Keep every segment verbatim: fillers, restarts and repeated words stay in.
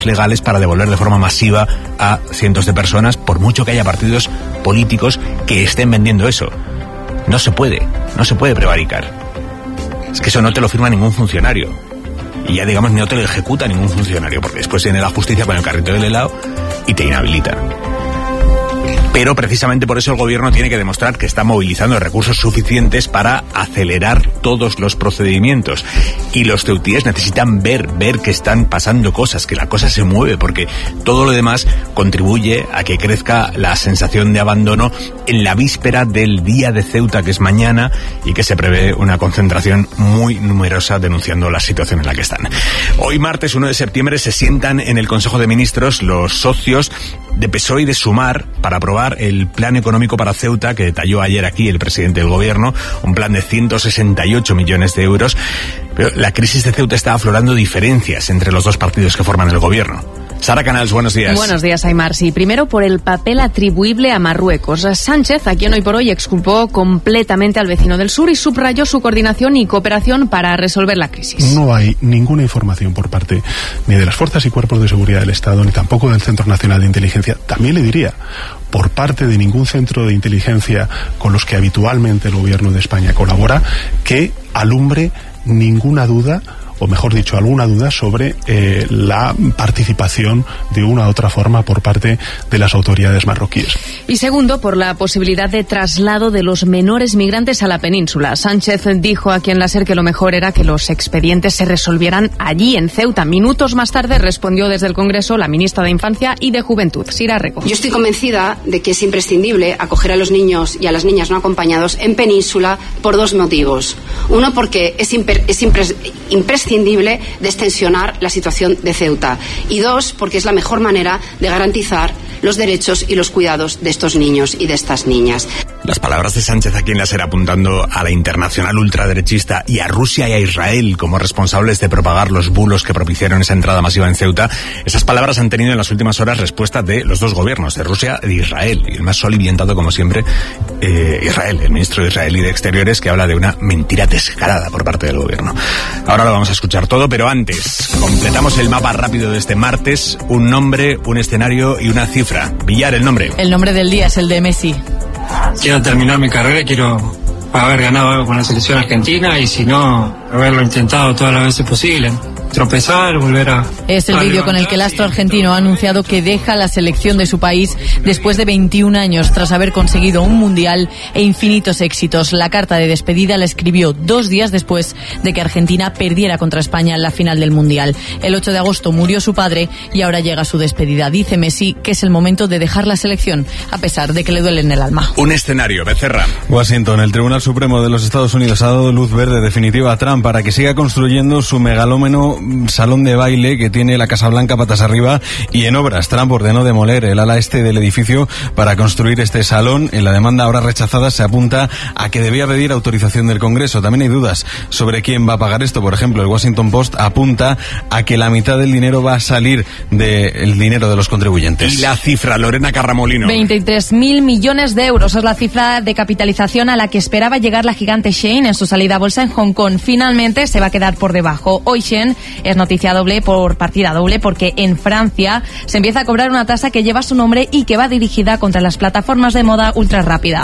legales para devolver de forma masiva a cientos de personas, por mucho que haya partidos políticos que estén vendiendo eso. No se puede, no se puede prevaricar. Es que eso no te lo firma ningún funcionario. Y ya digamos, no te lo ejecuta ningún funcionario, porque después viene la justicia con el carrito del helado y te inhabilita. Pero precisamente por eso el gobierno tiene que demostrar que está movilizando recursos suficientes para acelerar todos los procedimientos. Y los ceutíes necesitan ver, ver que están pasando cosas, que la cosa se mueve, porque todo lo demás contribuye a que crezca la sensación de abandono en la víspera del Día de Ceuta, que es mañana, y que se prevé una concentración muy numerosa denunciando la situación en la que están. Hoy, martes uno de septiembre, se sientan en el Consejo de Ministros los socios de P S O E y de Sumar para aprobar el plan económico para Ceuta que detalló ayer aquí el presidente del gobierno, un plan de ciento sesenta y ocho millones de euros. Pero la crisis de Ceuta está aflorando diferencias entre los dos partidos que forman el gobierno. Sara Canals, buenos días. Buenos días, Aymar. Sí, primero por el papel atribuible a Marruecos. Sánchez, a quien hoy por hoy exculpó completamente al vecino del sur y subrayó su coordinación y cooperación para resolver la crisis. No hay ninguna información por parte ni de las fuerzas y cuerpos de seguridad del Estado, ni tampoco del Centro Nacional de Inteligencia. También le diría, por parte de ningún centro de inteligencia con los que habitualmente el gobierno de España colabora, que alumbre ninguna duda, o mejor dicho, alguna duda sobre eh, la participación de una u otra forma por parte de las autoridades marroquíes. Y segundo, por la posibilidad de traslado de los menores migrantes a la península. Sánchez dijo aquí en la SER que lo mejor era que los expedientes se resolvieran allí, en Ceuta. Minutos más tarde respondió desde el Congreso la ministra de Infancia y de Juventud, Sira Errejón. Yo estoy convencida de que es imprescindible acoger a los niños y a las niñas no acompañados en península por dos motivos. Uno, porque es, imper- es impres- imprescindible de extensionar la situación de Ceuta. Y dos, porque es la mejor manera de garantizar los derechos y los cuidados de estos niños y de estas niñas. Las palabras de Sánchez aquí en la SER apuntando a la internacional ultraderechista y a Rusia y a Israel como responsables de propagar los bulos que propiciaron esa entrada masiva en Ceuta, esas palabras han tenido en las últimas horas respuesta de los dos gobiernos, de Rusia y de Israel. Y el más soliviantado, como siempre, eh, Israel, el ministro israelí de Exteriores, que habla de una mentira descarada por parte del gobierno. Ahora lo vamos a escuchar todo, pero antes completamos el mapa rápido de este martes. Un nombre, un escenario y una cifra. Villar, el nombre. El nombre del día es el de Messi. Quiero terminar mi carrera, quiero haber ganado algo con la selección argentina y si no, haberlo intentado todas las veces posible. Tropezar, volver a... Es el vídeo con el que el astro argentino ha anunciado que deja la selección de su país después de veintiún años tras haber conseguido un mundial e infinitos éxitos. La carta de despedida la escribió dos días después de que Argentina perdiera contra España en la final del mundial. El ocho de agosto murió su padre y ahora llega su despedida. Dice Messi que es el momento de dejar la selección, a pesar de que le duele en el alma. Un escenario, Becerra. Washington, el Tribunal Supremo de los Estados Unidos ha dado luz verde definitiva a Trump para que siga construyendo su megalómano salón de baile que tiene la Casa Blanca patas arriba y en obras. Trump ordenó demoler el ala este del edificio para construir este salón. En la demanda ahora rechazada se apunta a que debía pedir autorización del Congreso. También hay dudas sobre quién va a pagar esto. Por ejemplo, el Washington Post apunta a que la mitad del dinero va a salir del dinero de los contribuyentes. Y la cifra, Lorena Carramolino. veintitrés mil millones de euros es la cifra de capitalización a la que esperaba llegar la gigante Shein en su salida a bolsa en Hong Kong. Finalmente se va a quedar por debajo. Hoy Shein es noticia doble por partida doble porque en Francia se empieza a cobrar una tasa que lleva su nombre y que va dirigida contra las plataformas de moda ultra rápida.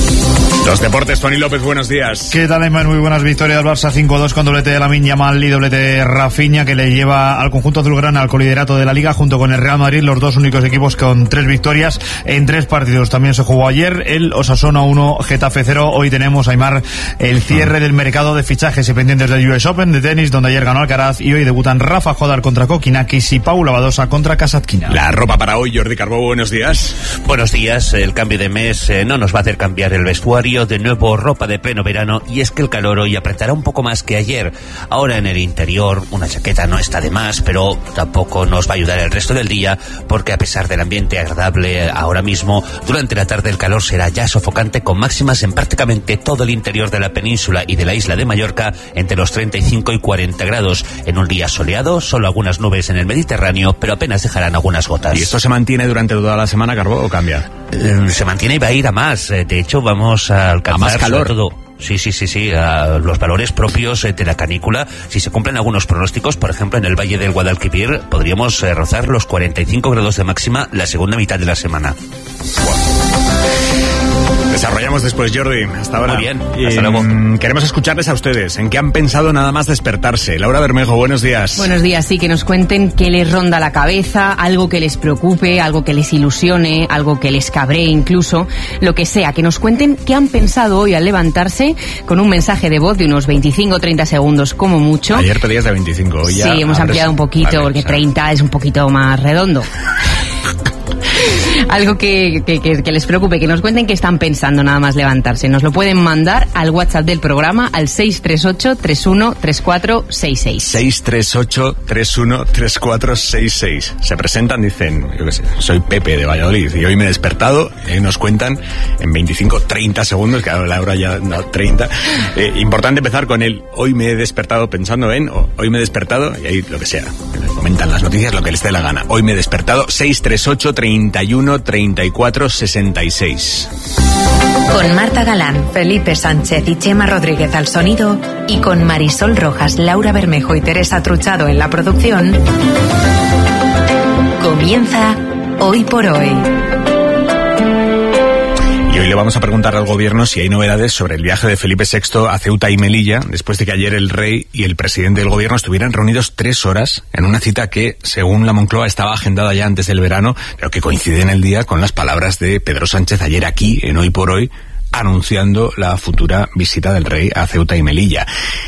Los deportes, Tony López, buenos días. ¿Qué tal, Emma? Muy buenas victorias. Barça cinco dos con doblete de Lamine Yamal y doblete de Rafinha, que le lleva al conjunto azulgrana al coliderato de la Liga junto con el Real Madrid, los dos únicos equipos con tres victorias en tres partidos. También se jugó ayer el Osasuna uno, Getafe cero. Hoy tenemos, Aymar, el cierre del mercado de fichajes y pendientes del U S Open de tenis, donde ayer ganó Alcaraz y hoy debutan Rafa Jodar contra Kokinakis y Paula Badosa contra Kasatkina. La ropa para hoy, Jordi Carbó, buenos días. Buenos días. El cambio de mes eh, no nos va a hacer cambiar el vestuario. De nuevo ropa de pleno verano, y es que el calor hoy apretará un poco más que ayer. Ahora en el interior una chaqueta no está de más, pero tampoco nos va a ayudar el resto del día, porque a pesar del ambiente agradable ahora mismo, durante la tarde el calor será ya sofocante, con máximas en prácticamente todo el interior de la península y de la isla de Mallorca entre los treinta y cinco y cuarenta grados. En un día soleado, solo algunas nubes en el Mediterráneo, pero apenas dejarán algunas gotas. ¿Y esto se mantiene durante toda la semana, Carbó, o cambia? Eh, se mantiene y va a ir a más. De hecho, vamos a alcanzar a más calor. todo Sí, sí, sí, sí, uh, los valores propios eh, de la canícula. Si se cumplen algunos pronósticos, por ejemplo, en el Valle del Guadalquivir podríamos eh, rozar los cuarenta y cinco grados de máxima la segunda mitad de la semana. Desarrollamos después, Jordi. Hasta ahora. Muy bien, y, hasta luego. Mm, queremos escucharles a ustedes. ¿En qué han pensado nada más despertarse? Laura Bermejo, buenos días. Buenos días, sí, que nos cuenten qué les ronda la cabeza, algo que les preocupe, algo que les ilusione, algo que les cabree incluso, lo que sea, que nos cuenten qué han pensado hoy al levantarse con un mensaje de voz de unos veinticinco o treinta segundos como mucho. Ayer pedías de veinticinco, hoy ya sí, hemos abres... ampliado un poquito, vale, porque o sea... treinta es un poquito más redondo. Algo que, que, que, que les preocupe, que nos cuenten qué están pensando nada más levantarse. Nos lo pueden mandar al WhatsApp del programa al seis tres ocho, tres uno tres cuatro seis seis. seis tres ocho, tres uno tres cuatro seis seis. Se presentan, dicen, yo qué sé, soy Pepe de Valladolid y hoy me he despertado, y nos cuentan en veinticinco, treinta segundos, claro, la hora ya no, treinta. Eh, importante empezar con el hoy me he despertado pensando en, o hoy me he despertado, y ahí lo que sea. Comentan las noticias lo que les dé la gana. Hoy me he despertado, seis tres ocho, treinta y uno treinta y cuatro sesenta y seis. Con Marta Galán, Felipe Sánchez y Chema Rodríguez al sonido y con Marisol Rojas, Laura Bermejo y Teresa Truchado en la producción, comienza Hoy por Hoy. Y hoy le vamos a preguntar al gobierno si hay novedades sobre el viaje de Felipe sexto a Ceuta y Melilla, después de que ayer el rey y el presidente del gobierno estuvieran reunidos tres horas en una cita que, según la Moncloa, estaba agendada ya antes del verano, pero que coincide en el día con las palabras de Pedro Sánchez ayer aquí, en Hoy por Hoy, anunciando la futura visita del rey a Ceuta y Melilla.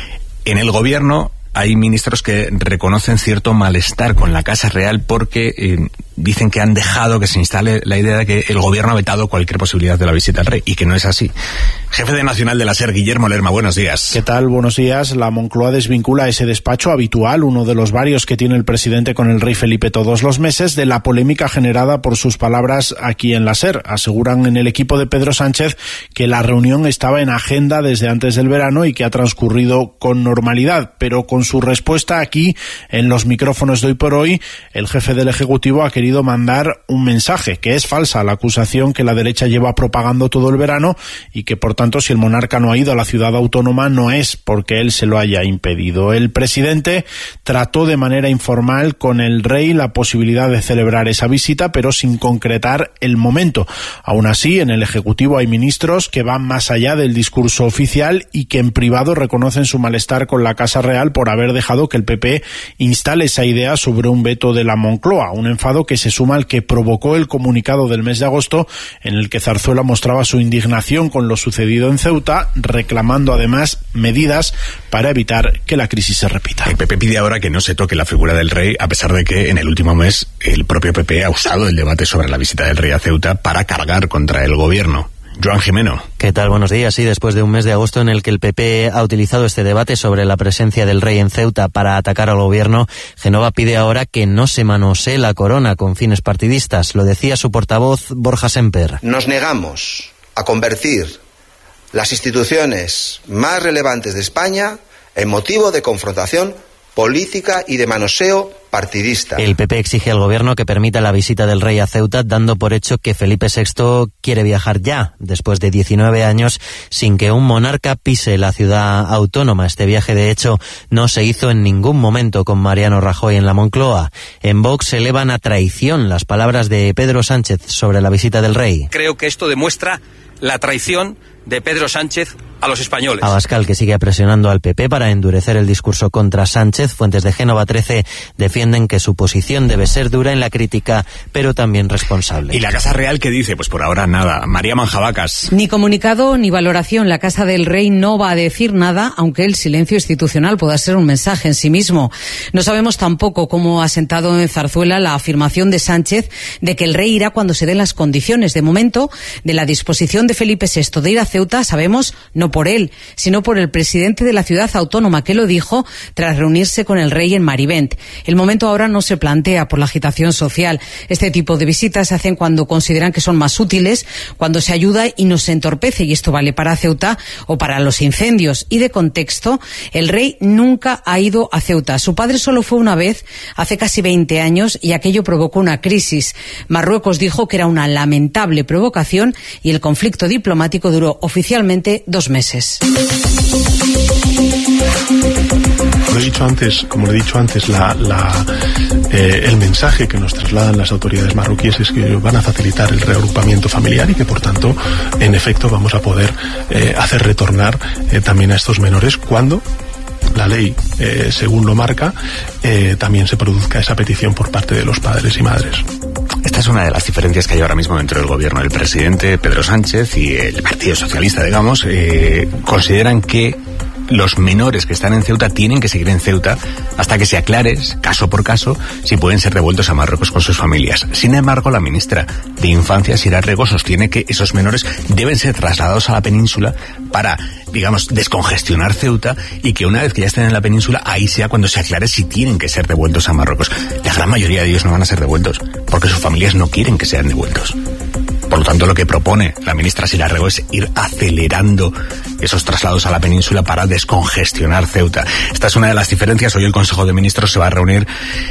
En el gobierno hay ministros que reconocen cierto malestar con la Casa Real porque eh, dicen que han dejado que se instale la idea de que el gobierno ha vetado cualquier posibilidad de la visita al rey, y que no es así. Jefe de Nacional de la SER, Guillermo Lerma, buenos días. ¿Qué tal? Buenos días. La Moncloa desvincula ese despacho habitual, uno de los varios que tiene el presidente con el rey Felipe todos los meses, de la polémica generada por sus palabras aquí en la SER. Aseguran en el equipo de Pedro Sánchez que la reunión estaba en agenda desde antes del verano y que ha transcurrido con normalidad, pero con su respuesta aquí, en los micrófonos de Hoy por Hoy, el jefe del Ejecutivo ha querido mandar un mensaje, que es falsa la acusación que la derecha lleva propagando todo el verano y que, por tanto, si el monarca no ha ido a la ciudad autónoma no es porque él se lo haya impedido. El presidente trató de manera informal con el rey la posibilidad de celebrar esa visita, pero sin concretar el momento. Aún así, en el Ejecutivo hay ministros que van más allá del discurso oficial y que en privado reconocen su malestar con la Casa Real por haber dejado que el P P instale esa idea sobre un veto de la Moncloa, un enfado que se suma al que provocó el comunicado del mes de agosto en el que Zarzuela mostraba su indignación con lo sucedido en Ceuta, reclamando además medidas para evitar que la crisis se repita. El P P pide ahora que no se toque la figura del rey, a pesar de que en el último mes el propio P P ha usado el debate sobre la visita del rey a Ceuta para cargar contra el gobierno. Joan Jimeno. ¿Qué tal? Buenos días. Sí, después de un mes de agosto en el que el P P ha utilizado este debate sobre la presencia del rey en Ceuta para atacar al gobierno, Génova pide ahora que no se manosee la corona con fines partidistas. Lo decía su portavoz Borja Semper. Nos negamos a convertir las instituciones más relevantes de España en motivo de confrontación política y de manoseo partidista. El P P exige al gobierno que permita la visita del rey a Ceuta, dando por hecho que Felipe sexto quiere viajar ya, después de diecinueve años, sin que un monarca pise la ciudad autónoma. Este viaje, de hecho, no se hizo en ningún momento con Mariano Rajoy en la Moncloa. En Vox elevan a traición las palabras de Pedro Sánchez sobre la visita del rey. Creo que esto demuestra la traición de Pedro Sánchez a los españoles. Abascal, que sigue presionando al P P para endurecer el discurso contra Sánchez. Fuentes de Génova trece defienden que su posición debe ser dura en la crítica, pero también responsable. ¿Y la Casa Real qué dice? Pues por ahora nada. María Manjabacas. Ni comunicado ni valoración. La Casa del Rey no va a decir nada, aunque el silencio institucional pueda ser un mensaje en sí mismo. No sabemos tampoco cómo ha sentado en Zarzuela la afirmación de Sánchez de que el rey irá cuando se den las condiciones. De momento, de la disposición de Felipe sexto de ir a Ceuta sabemos no por él, sino por el presidente de la ciudad autónoma, que lo dijo tras reunirse con el rey en Marivent. El momento ahora no se plantea por la agitación social. Este tipo de visitas se hacen cuando consideran que son más útiles, cuando se ayuda y no se entorpece, y esto vale para Ceuta o para los incendios. Y de contexto, el rey nunca ha ido a Ceuta. Su padre solo fue una vez, hace casi veinte años, y aquello provocó una crisis. Marruecos dijo que era una lamentable provocación y el conflicto diplomático duró oficialmente dos meses. meses. Como he dicho antes, como le he dicho antes, la, la, eh, el mensaje que nos trasladan las autoridades marroquíes es que van a facilitar el reagrupamiento familiar y que, por tanto, en efecto, vamos a poder eh, hacer retornar eh, también a estos menores cuando la ley, eh, según lo marca, eh, también se produzca esa petición por parte de los padres y madres. Esta es una de las diferencias que hay ahora mismo dentro del gobierno. El presidente Pedro Sánchez y el Partido Socialista, digamos, eh, consideran que los menores que están en Ceuta tienen que seguir en Ceuta hasta que se aclare, caso por caso, si pueden ser devueltos a Marruecos con sus familias. Sin embargo, la ministra de Infancia, Sira Rego, sostiene que esos menores deben ser trasladados a la península para, digamos, descongestionar Ceuta y que una vez que ya estén en la península, ahí sea cuando se aclare si tienen que ser devueltos a Marruecos. La gran mayoría de ellos no van a ser devueltos porque sus familias no quieren que sean devueltos. Por lo tanto, lo que propone la ministra Sira Rego es ir acelerando esos traslados a la península para descongestionar Ceuta. Esta es una de las diferencias. Hoy el Consejo de Ministros se va a reunir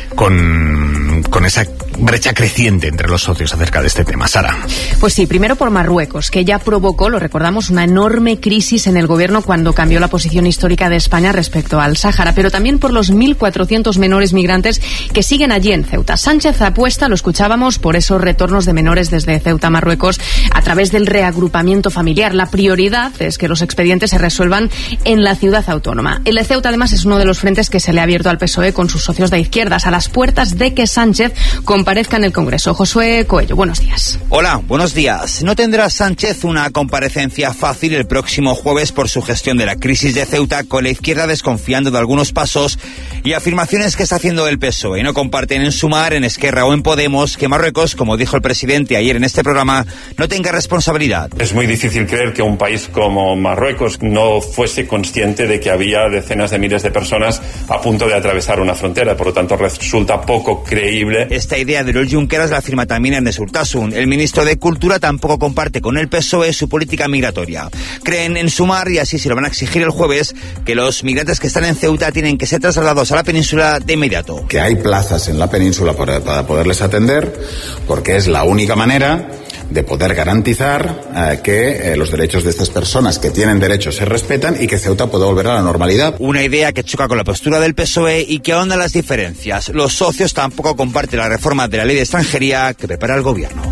con, con esa brecha creciente entre los socios acerca de este tema. Sara. Pues sí, primero por Marruecos, que ya provocó, lo recordamos, una enorme crisis en el gobierno cuando cambió la posición histórica de España respecto al Sáhara, pero también por los mil cuatrocientos menores migrantes que siguen allí en Ceuta. Sánchez apuesta, lo escuchábamos, por esos retornos de menores desde Ceuta a Marruecos a través del reagrupamiento familiar. La prioridad es que los expedientes se resuelvan en la ciudad autónoma. El de Ceuta, además, es uno de los frentes que se le ha abierto al P S O E con sus socios de izquierdas, a las puertas de que Sánchez comparezca en el Congreso. Josué Coello, buenos días. Hola, buenos días. No tendrá Sánchez una comparecencia fácil el próximo jueves por su gestión de la crisis de Ceuta, con la izquierda desconfiando de algunos pasos y afirmaciones que está haciendo el P S O E. No comparten en Sumar, en Esquerra o en Podemos que Marruecos, como dijo el presidente ayer en este programa, no tenga responsabilidad. Es muy difícil creer que un país como Marruecos no fuese consciente de que había decenas de miles de personas a punto de atravesar una frontera. Por lo tanto, resulta poco creíble. Esta idea de Oriol Junqueras la afirma también Ernest Urtasun. El ministro de Cultura tampoco comparte con el P S O E su política migratoria. Creen en Sumar, y así se lo van a exigir el jueves, que los migrantes que están en Ceuta tienen que ser trasladados a la península de inmediato. Que hay plazas en la península para poderles atender, porque es la única manera de poder garantizar eh, que eh, los derechos de estas personas que tienen derechos se respetan y que Ceuta pueda volver a la normalidad. Una idea que choca con la postura del P S O E y que ahonda las diferencias. Los socios tampoco comparten la reforma de la ley de extranjería que prepara el gobierno.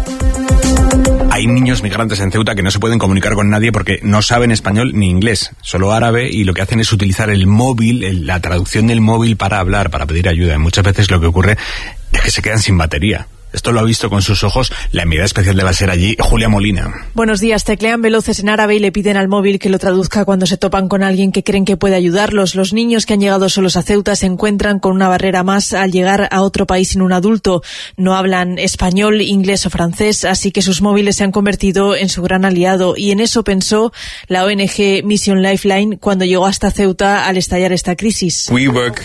Hay niños migrantes en Ceuta que no se pueden comunicar con nadie porque no saben español ni inglés, solo árabe, y lo que hacen es utilizar el móvil, el, la traducción del móvil para hablar, para pedir ayuda. Y muchas veces lo que ocurre es que se quedan sin batería. Esto lo ha visto con sus ojos la enviada especial de Baser allí, Julia Molina. Buenos días. Teclean veloces en árabe y le piden al móvil que lo traduzca cuando se topan con alguien que creen que puede ayudarlos. Los niños que han llegado solos a Ceuta se encuentran con una barrera más al llegar a otro país sin un adulto. No hablan español, inglés o francés, así que sus móviles se han convertido en su gran aliado. Y en eso pensó la O N G Mission Lifeline cuando llegó hasta Ceuta al estallar esta crisis. We work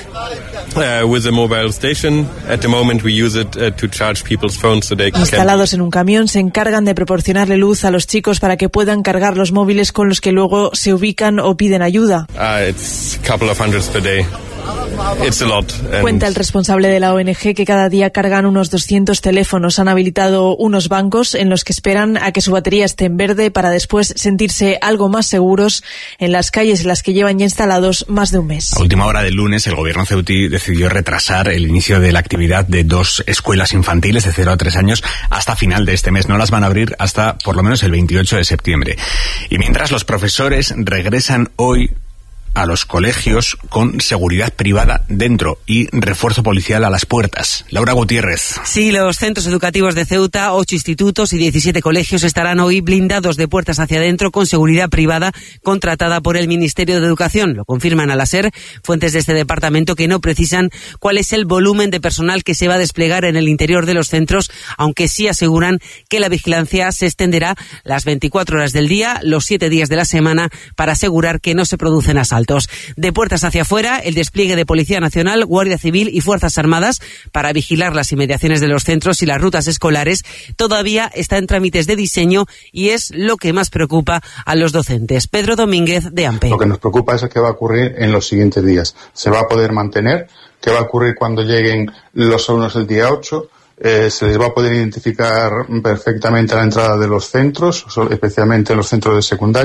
uh, with a mobile station. At the moment we use it uh, to charge people. Instalados en un camión, se encargan de proporcionarle luz a los chicos para que puedan cargar los móviles con los que luego se ubican o piden ayuda. Uh, it's a couple of hundreds per day. It's a lot. And... Cuenta el responsable de la O N G que cada día cargan unos doscientos teléfonos. Han habilitado unos bancos en los que esperan a que su batería esté en verde para después sentirse algo más seguros en las calles en las que llevan ya instalados más de un mes. A última hora del lunes, el gobierno ceutí decidió retrasar el inicio de la actividad de dos escuelas infantiles de cero a tres años hasta final de este mes. No las van a abrir hasta por lo menos el veintiocho de septiembre. Y mientras los profesores regresan hoy a los colegios con seguridad privada dentro y refuerzo policial a las puertas. Laura Gutiérrez. Sí, los centros educativos de Ceuta, ocho institutos y diecisiete colegios estarán hoy blindados de puertas hacia adentro con seguridad privada contratada por el Ministerio de Educación. Lo confirman a la SER fuentes de este departamento, que no precisan cuál es el volumen de personal que se va a desplegar en el interior de los centros, aunque sí aseguran que la vigilancia se extenderá las veinticuatro horas del día, los siete días de la semana, para asegurar que no se producen asaltos. De puertas hacia afuera, el despliegue de Policía Nacional, Guardia Civil y Fuerzas Armadas para vigilar las inmediaciones de los centros y las rutas escolares todavía está en trámites de diseño y es lo que más preocupa a los docentes. Pedro Domínguez, de AMPE. Lo que nos preocupa es qué va a ocurrir en los siguientes días. ¿Se va a poder mantener? ¿Qué va a ocurrir cuando lleguen los alumnos el día ocho? Eh, se les va a poder identificar perfectamente a la entrada de los centros, especialmente en los centros de secundaria,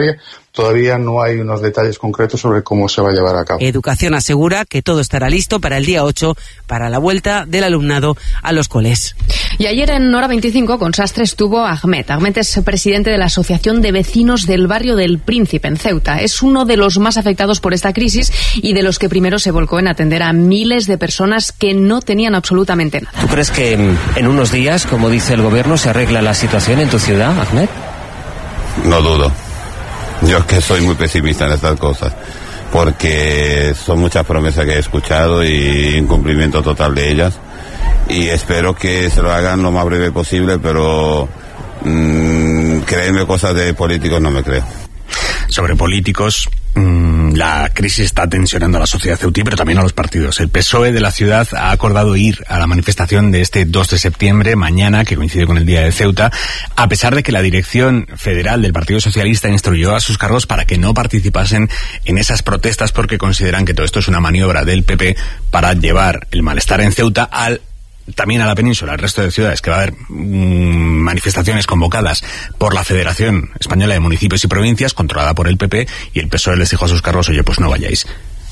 todavía no hay unos detalles concretos sobre cómo se va a llevar a cabo. Educación asegura que todo estará listo para el día ocho, para la vuelta del alumnado a los coles. Y ayer en Hora veinticinco con Sastre estuvo Ahmed. Ahmed es presidente de la Asociación de Vecinos del Barrio del Príncipe, en Ceuta. Es uno de los más afectados por esta crisis y de los que primero se volcó en atender a miles de personas que no tenían absolutamente nada. ¿Tú crees que en unos días, como dice el gobierno, se arregla la situación en tu ciudad, Ahmed? No dudo. Yo es que soy muy pesimista en estas cosas, porque son muchas promesas que he escuchado y incumplimiento total de ellas, y espero que se lo hagan lo más breve posible, pero mmm, créeme, cosas de políticos no me creo. Sobre políticos, mmm, la crisis está tensionando a la sociedad ceutí, pero también a los partidos. El P S O E de la ciudad ha acordado ir a la manifestación de este dos de septiembre, mañana, que coincide con el Día de Ceuta, a pesar de que la dirección federal del Partido Socialista instruyó a sus cargos para que no participasen en esas protestas, porque consideran que todo esto es una maniobra del P P para llevar el malestar en Ceuta al también a la península, al resto de ciudades, que va a haber mmm, manifestaciones convocadas por la Federación Española de Municipios y Provincias, controlada por el P P, y el P S O E les dijo a sus cargos, oye, pues no vayáis.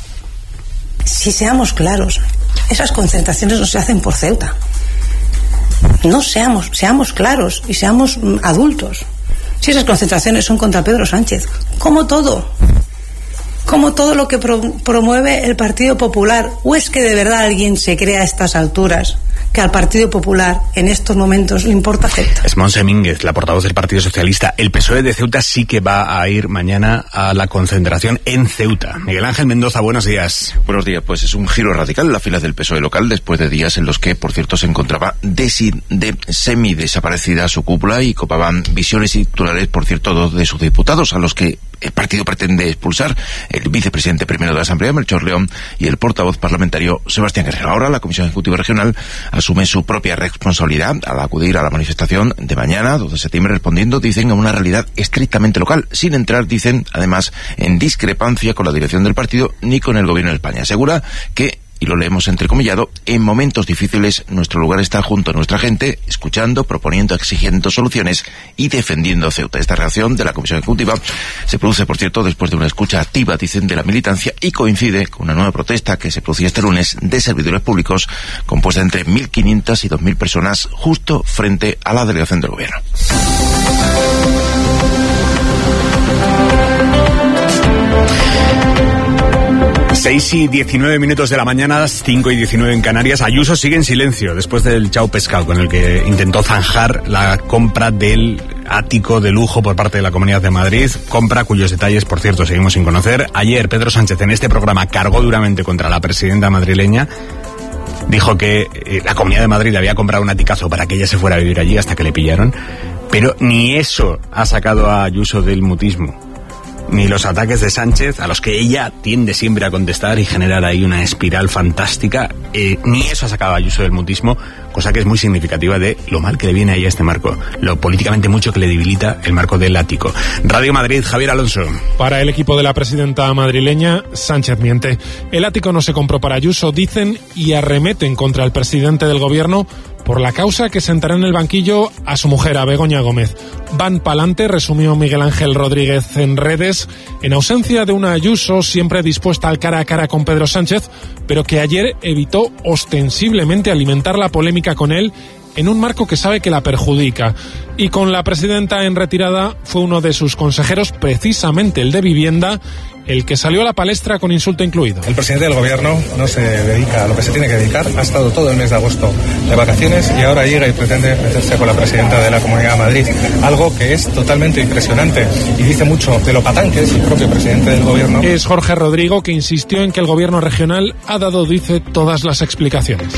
Si seamos claros, esas concentraciones no se hacen por Ceuta. No seamos, seamos claros y seamos mm, adultos. Si esas concentraciones son contra Pedro Sánchez, como todo, como todo lo que pro, promueve el Partido Popular, ¿o es que de verdad alguien se cree a estas alturas que al Partido Popular en estos momentos le importa Ceuta? Es Montse Mínguez, la portavoz del Partido Socialista. El P S O E de Ceuta sí que va a ir mañana a la concentración en Ceuta. Miguel Ángel Mendoza, buenos días. Buenos días, pues es un giro radical en las filas del P S O E local después de días en los que, por cierto, se encontraba desi- de semi-desaparecida su cúpula y copaban visiones y titulares, por cierto, dos de sus diputados, a los que el partido pretende expulsar, el vicepresidente primero de la Asamblea, Melchor León, y el portavoz parlamentario, Sebastián Guerrero. Ahora la Comisión Ejecutiva Regional asume su propia responsabilidad al acudir a la manifestación de mañana, dos de septiembre, respondiendo, dicen, a una realidad estrictamente local, sin entrar, dicen, además, en discrepancia con la dirección del partido ni con el gobierno de España. Asegura que, y lo leemos entrecomillado, en momentos difíciles nuestro lugar está junto a nuestra gente, escuchando, proponiendo, exigiendo soluciones y defendiendo Ceuta. Esta reacción de la Comisión Ejecutiva se produce, por cierto, después de una escucha activa, dicen, de la militancia, y coincide con una nueva protesta que se producía este lunes de servidores públicos, compuesta entre mil quinientas y dos mil personas, justo frente a la delegación del gobierno. seis y diecinueve minutos de la mañana, cinco y diecinueve en Canarias. Ayuso sigue en silencio después del chao pescado con el que intentó zanjar la compra del ático de lujo por parte de la Comunidad de Madrid, compra cuyos detalles, por cierto, seguimos sin conocer. Ayer Pedro Sánchez en este programa cargó duramente contra la presidenta madrileña. Dijo que eh, la Comunidad de Madrid le había comprado un aticazo para que ella se fuera a vivir allí hasta que le pillaron, pero ni eso ha sacado a Ayuso del mutismo, ni los ataques de Sánchez, a los que ella tiende siempre a contestar y generar ahí una espiral fantástica, eh, ni eso ha sacado a Ayuso del mutismo, cosa que es muy significativa de lo mal que le viene a ella este marco, lo políticamente mucho que le debilita el marco del ático. Radio Madrid, Javier Alonso. Para el equipo de la presidenta madrileña, Sánchez miente. El ático no se compró para Ayuso, dicen, y arremeten contra el presidente del gobierno por la causa que sentará en el banquillo a su mujer, a Begoña Gómez. Van pa'lante, resumió Miguel Ángel Rodríguez en redes, en ausencia de una Ayuso siempre dispuesta al cara a cara con Pedro Sánchez, pero que ayer evitó ostensiblemente alimentar la polémica con él en un marco que sabe que la perjudica. Y con la presidenta en retirada fue uno de sus consejeros, precisamente el de Vivienda, el que salió a la palestra con insulto incluido. El presidente del gobierno no se dedica a lo que se tiene que dedicar, ha estado todo el mes de agosto de vacaciones y ahora llega y pretende meterse con la presidenta de la Comunidad de Madrid, algo que es totalmente impresionante y dice mucho de lo patán que es el propio presidente del gobierno. Es Jorge Rodrigo, que insistió en que el gobierno regional ha dado, dice, todas las explicaciones.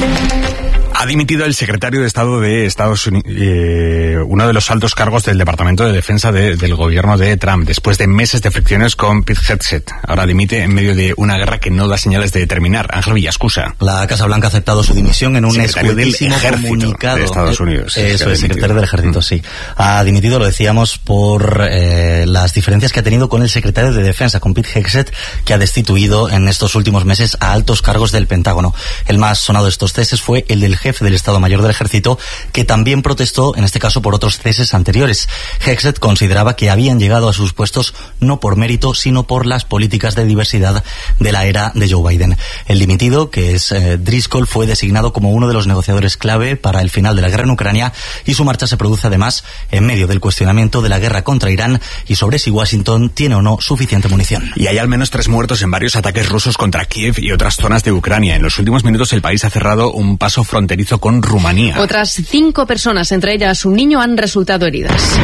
Ha dimitido el secretario de Estado de Estados Unidos, eh, uno de los altos cargos del Departamento de Defensa de, del gobierno de Trump, después de meses de fricciones con Pete Hegseth. Ahora dimite en medio de una guerra que no da señales de terminar. Ángel Villascusa. La Casa Blanca ha aceptado su dimisión en un escuetísimo comunicado. De Estados Unidos. Eh, eso es, secretario del Ejército, sí. Ha dimitido, lo decíamos, por eh, las diferencias que ha tenido con el secretario de Defensa, con Pete Hegseth, que ha destituido en estos últimos meses a altos cargos del Pentágono. El más sonado de estos ceses fue el del jefe jefe del Estado Mayor del Ejército, que también protestó, en este caso, por otros ceses anteriores. Hegseth consideraba que habían llegado a sus puestos no por mérito, sino por las políticas de diversidad de la era de Joe Biden. El dimitido, que es eh, Driscoll, fue designado como uno de los negociadores clave para el final de la guerra en Ucrania, y su marcha se produce además en medio del cuestionamiento de la guerra contra Irán y sobre si Washington tiene o no suficiente munición. Y hay al menos tres muertos en varios ataques rusos contra Kiev y otras zonas de Ucrania. En los últimos minutos el país ha cerrado un paso fronterizo con Rumanía. Otras cinco personas, entre ellas un niño, han resultado heridas.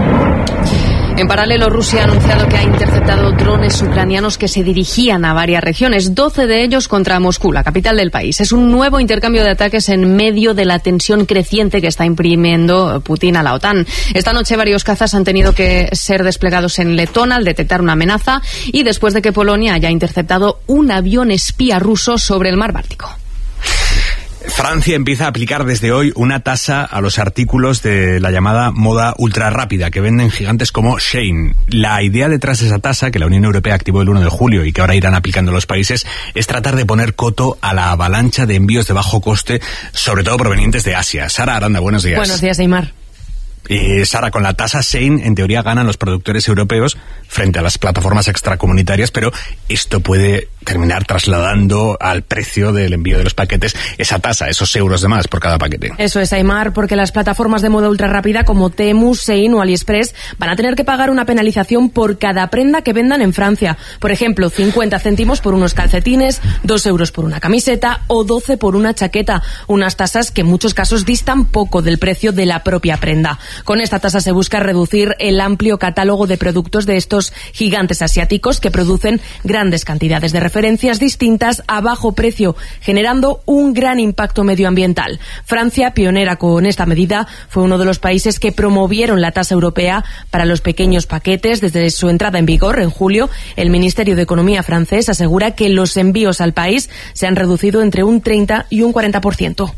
En paralelo, Rusia ha anunciado que ha interceptado drones ucranianos que se dirigían a varias regiones, doce de ellos contra Moscú, la capital del país. Es un nuevo intercambio de ataques en medio de la tensión creciente que está imprimiendo Putin a la OTAN. Esta noche varios cazas han tenido que ser desplegados en Letona al detectar una amenaza y después de que Polonia haya interceptado un avión espía ruso sobre el mar Báltico. Francia empieza a aplicar desde hoy una tasa a los artículos de la llamada moda ultra rápida que venden gigantes como Shein. La idea detrás de esa tasa, que la Unión Europea activó el uno de julio y que ahora irán aplicando los países, es tratar de poner coto a la avalancha de envíos de bajo coste, sobre todo provenientes de Asia. Sara Aranda, buenos días. Buenos días, Aymar. Eh, Sara, con la tasa Shein, en teoría ganan los productores europeos frente a las plataformas extracomunitarias, pero esto puede terminar trasladando al precio del envío de los paquetes esa tasa, esos euros de más por cada paquete. Eso es, Aymar, porque las plataformas de moda ultra rápida como Temu, Shein o AliExpress van a tener que pagar una penalización por cada prenda que vendan en Francia. Por ejemplo, cincuenta céntimos por unos calcetines, dos euros por una camiseta o doce por una chaqueta. Unas tasas que en muchos casos distan poco del precio de la propia prenda. Con esta tasa se busca reducir el amplio catálogo de productos de estos gigantes asiáticos que producen grandes cantidades de referencias distintas a bajo precio, generando un gran impacto medioambiental. Francia, pionera con esta medida, fue uno de los países que promovieron la tasa europea para los pequeños paquetes. Desde su entrada en vigor en julio, el Ministerio de Economía francés asegura que los envíos al país se han reducido entre un treinta y un cuarenta por ciento.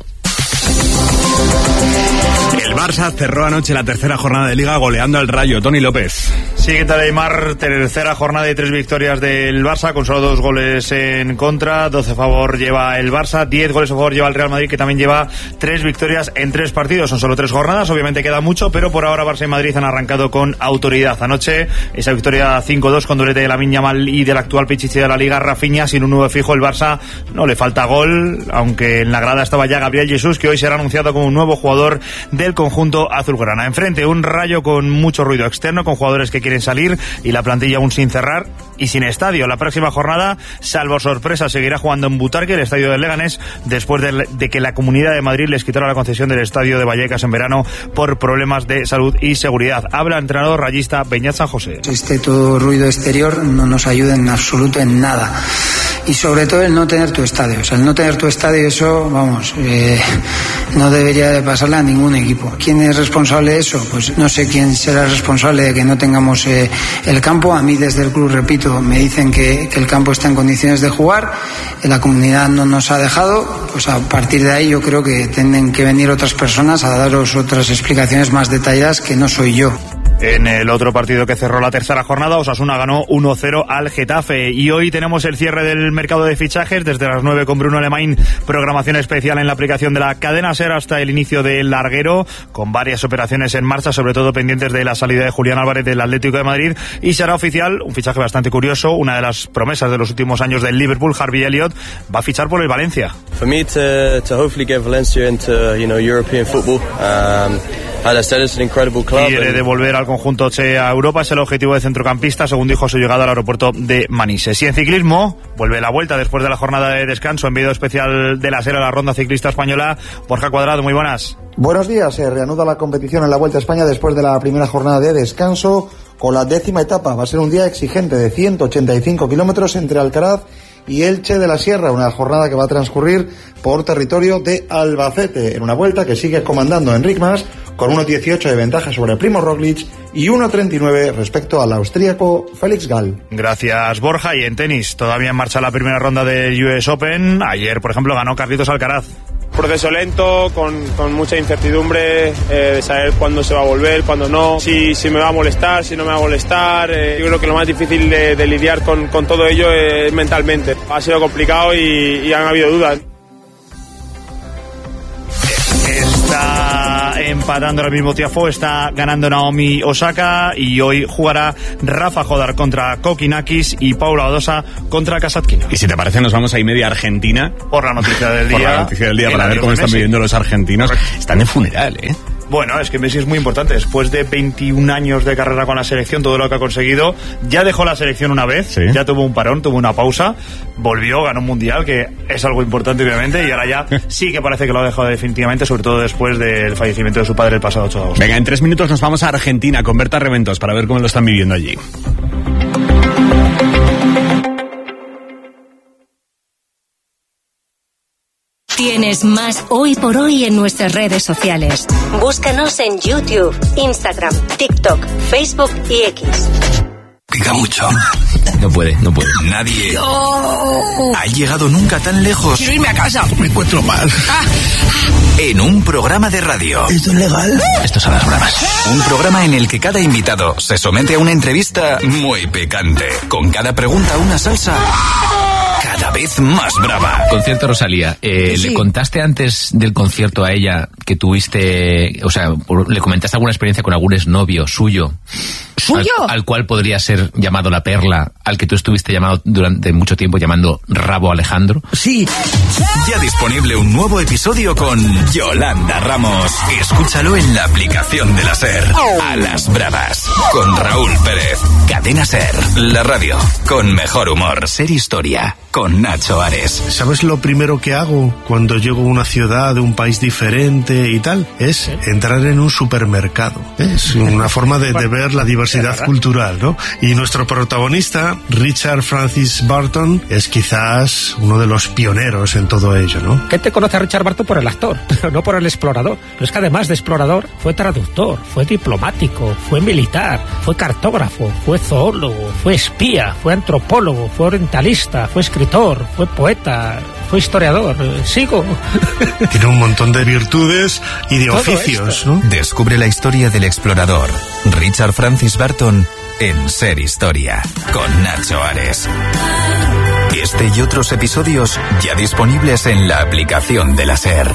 El Barça cerró anoche la tercera jornada de Liga goleando al Rayo. Tony López. Sí, ¿qué tal, Aymar? Tercera jornada y tres victorias del Barça, con solo dos goles en contra. doce a favor lleva el Barça, diez goles a favor lleva el Real Madrid, que también lleva tres victorias en tres partidos. Son solo tres jornadas, obviamente queda mucho, pero por ahora Barça y Madrid han arrancado con autoridad. Anoche, esa victoria cinco dos con doblete de Lamine Yamal y del actual pichichi de la Liga, Rafinha. Sin un nueve fijo, el Barça no le falta gol, aunque en la grada estaba ya Gabriel Jesús, que hoy será anunciado como un nuevo jugador del conjunto azulgrana. Enfrente, un Rayo con mucho ruido externo, con jugadores que quieren salir y la plantilla aún sin cerrar y sin estadio. La próxima jornada, salvo sorpresa, seguirá jugando en Butarque, el estadio del Leganés, después de, de que la Comunidad de Madrid les quitara la concesión del estadio de Vallecas en verano por problemas de salud y seguridad. Habla el entrenador rayista Beñat San José. Este todo ruido exterior no nos ayuda en absoluto en nada. Y sobre todo el no tener tu estadio. O sea, el no tener tu estadio, eso, vamos, eh, no debería de pasarle a ningún equipo. ¿Quién es responsable de eso? Pues no sé quién será responsable de que no tengamos eh, el campo. A mí desde el club, repito, me dicen que, que el campo está en condiciones de jugar. La comunidad no nos ha dejado. Pues a partir de ahí yo creo que tienen que venir otras personas a daros otras explicaciones más detalladas, que no soy yo. En el otro partido que cerró la tercera jornada, Osasuna ganó uno cero al Getafe. Y hoy tenemos el cierre del mercado de fichajes desde las nueve con Bruno Alemán, programación especial en la aplicación de la cadena SER hasta el inicio del larguero, con varias operaciones en marcha, sobre todo pendientes de la salida de Julián Álvarez del Atlético de Madrid. Y será oficial un fichaje bastante curioso, una de las promesas de los últimos años del Liverpool, Harvey Elliott, va a fichar por el Valencia. For me to to hopefully get Valencia into, you know, European football. Um, as I said, it's an incredible club. Quiere devolver al conjunto Che a Europa, es el objetivo de centrocampista, según dijo su llegada al aeropuerto de Manises. Y en ciclismo, vuelve la vuelta después de la jornada de descanso, enviado especial de la SER a la ronda ciclista española. Borja Cuadrado, muy buenas. Buenos días, se reanuda la competición en la Vuelta a España después de la primera jornada de descanso, con la décima etapa. Va a ser un día exigente de ciento ochenta y cinco kilómetros entre Alcaraz y Elche de la Sierra, una jornada que va a transcurrir por territorio de Albacete, en una vuelta que sigue comandando Enric Mas, con uno dieciocho de ventaja sobre Primo Roglic y uno treinta y nueve respecto al austríaco Félix Gall. Gracias, Borja. Y en tenis, todavía en marcha la primera ronda del U S Open. Ayer, por ejemplo, ganó Carlitos Alcaraz. Proceso lento, con, con mucha incertidumbre, eh, de saber cuándo se va a volver, cuándo no, si, si me va a molestar, si no me va a molestar. Eh, yo creo que lo más difícil de, de lidiar con, con todo ello es mentalmente. Ha sido complicado y, y han habido dudas. Está empatando ahora mismo Tiafoe, está ganando Naomi Osaka y hoy jugará Rafa Jodar contra Kokinakis y Paula Badosa contra Kasatkina. Y si te parece nos vamos a y media Argentina. Por la noticia del día. Por la noticia del día, para ver cómo están viviendo los argentinos. Están de funeral, ¿eh? Bueno, es que Messi es muy importante. Después de veintiún años de carrera con la selección, todo lo que ha conseguido, ya dejó la selección una vez, ¿sí? Ya tuvo un parón, tuvo una pausa, volvió, ganó un mundial, que es algo importante obviamente, y ahora ya sí que parece que lo ha dejado definitivamente, sobre todo después del fallecimiento de su padre el pasado ocho de agosto. Venga, en tres minutos nos vamos a Argentina con Berta Reventos para ver cómo lo están viviendo allí. Tienes más Hoy por Hoy en nuestras redes sociales. Búscanos en YouTube, Instagram, TikTok, Facebook y X. Pica mucho. No puede, no puede. Nadie no. ha llegado nunca tan lejos. Quiero irme a casa. Me encuentro mal. Ah. En un programa de radio. ¿Esto es legal? Estos son las bromas. Un programa en el que cada invitado se somete a una entrevista muy picante. Con cada pregunta una salsa cada vez más brava. Concierto Rosalía. Eh, sí. ¿Le contaste antes del concierto a ella que tuviste, o sea, le comentaste alguna experiencia con algún exnovio suyo? ¿Suyo? Al, al cual podría ser llamado La Perla, al que tú estuviste llamado durante mucho tiempo llamando Rabo Alejandro. Sí. Ya disponible un nuevo episodio con Yolanda Ramos. Escúchalo en la aplicación de la SER. A las bravas. Con Raúl Pérez. Cadena SER. La radio. Con mejor humor. Ser Historia. Con Nacho Ares. ¿Sabes lo primero que hago cuando llego a una ciudad de un país diferente y tal? Es entrar en un supermercado. Es una forma de, de ver la diversidad cultural, ¿no? Y nuestro protagonista, Richard Francis Burton, es quizás uno de los pioneros en todo ello, ¿no? ¿Qué te conoce a Richard Burton por el actor, pero no por el explorador? Pero es que además de explorador, fue traductor, fue diplomático, fue militar, fue cartógrafo, fue zoólogo, fue espía, fue antropólogo, fue orientalista, fue escritor, fue poeta, fue historiador. Sigo. Tiene un montón de virtudes y de Todo oficios, esto. ¿no? Descubre la historia del explorador, Richard Francis Burton, en Ser Historia, con Nacho Ares. Este y otros episodios ya disponibles en la aplicación de la SER.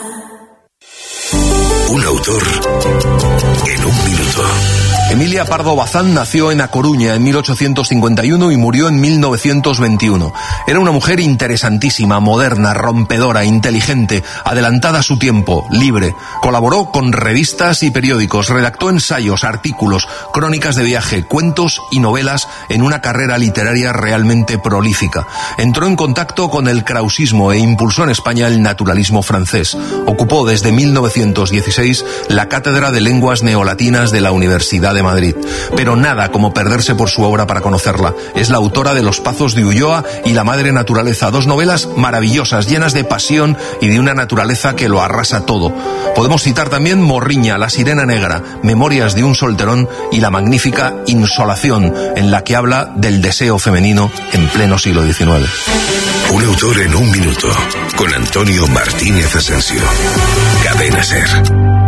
Un autor en un minuto. Emilia Pardo Bazán nació en A Coruña en mil ochocientos cincuenta y uno y murió en mil novecientos veintiuno. Era una mujer interesantísima, moderna, rompedora, inteligente, adelantada a su tiempo, libre. Colaboró con revistas y periódicos, redactó ensayos, artículos, crónicas de viaje, cuentos y novelas en una carrera literaria realmente prolífica. Entró en contacto con el krausismo e impulsó en España el naturalismo francés. Ocupó desde mil novecientos dieciséis la cátedra de lenguas neolatinas de la Universidad de Madrid. Pero nada como perderse por su obra para conocerla. Es la autora de Los Pazos de Ulloa y La Madre Naturaleza, dos novelas maravillosas, llenas de pasión y de una naturaleza que lo arrasa todo. Podemos citar también Morriña, La Sirena Negra, Memorias de un solterón y la magnífica Insolación, en la que habla del deseo femenino en pleno siglo diecinueve. Un autor en un minuto, con Antonio Martínez Asensio. Cadena SER.